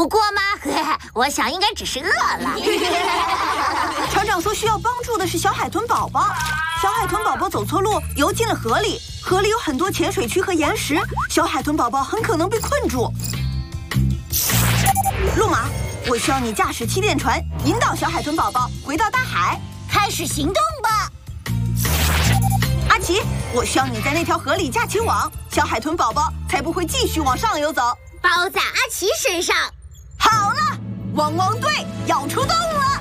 不过嘛，我想应该只是饿了。 船长说需要帮助的是小海豚宝宝。小海豚宝宝走错路，游进了河里。河里有很多浅水区和岩石，小海豚宝宝很可能被困住。路马，我需要你驾驶气垫船，引导小海豚宝宝回到大海。 开始行动吧！ 阿奇，我需要你在那条河里架起网，小海豚宝宝才不会继续往上游走。 包在阿奇身上。 好了，汪汪队要出动了！